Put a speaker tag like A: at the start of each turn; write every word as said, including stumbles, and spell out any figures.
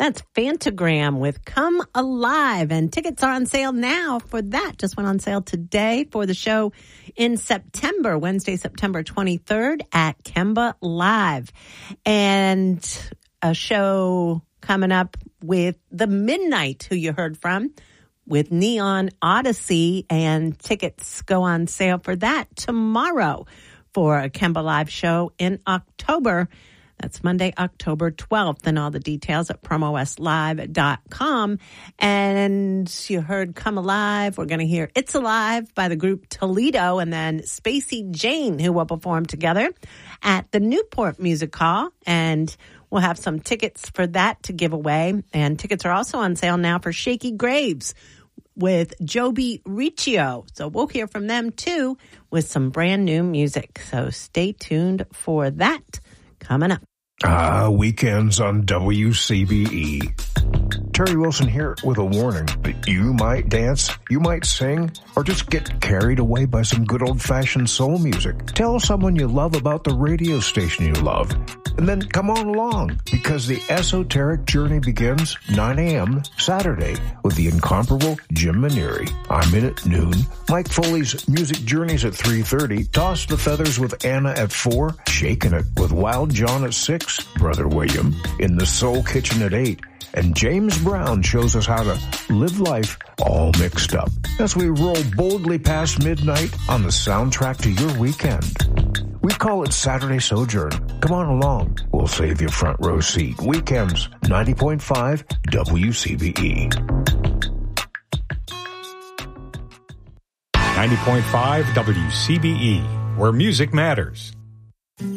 A: That's Fantagram with Come Alive. And tickets are on sale now for that. Just went on sale today for the show in September, Wednesday, September twenty-third at Kemba Live. And a show coming up with The Midnight, who you heard from, with Neon Odyssey. And tickets go on sale for that tomorrow for a Kemba Live show in October. That's Monday, October twelfth, and all the details at promo west live dot com. And you heard Come Alive. We're going to hear It's Alive by the group Toledo, and then Spacey Jane, who will perform together at the Newport Music Hall. And we'll have some tickets for that to give away. And tickets are also on sale now for Shaky Graves with Joby Riccio. So we'll hear from them, too, with some brand new music. So stay tuned for that coming up.
B: Ah, weekends on W C B E. Terry Wilson here with a warning that you might dance, you might sing, or just get carried away by some good old-fashioned soul music. Tell someone you love about the radio station you love, and then come on along, because the esoteric journey begins nine a.m. Saturday with the incomparable Jim Maneri. I'm in at noon. Mike Foley's Music Journeys at three thirty. Toss the Feathers with Anna at four. Shaking It with Wild John at six. Brother William in the Soul Kitchen at eight. And James Brown shows us how to live life all mixed up as we roll boldly past midnight on the soundtrack to your weekend. We call it Saturday Sojourn. Come on along. We'll save you front row seat. Weekends, ninety point five W C B E.
C: ninety point five W C B E, where music matters.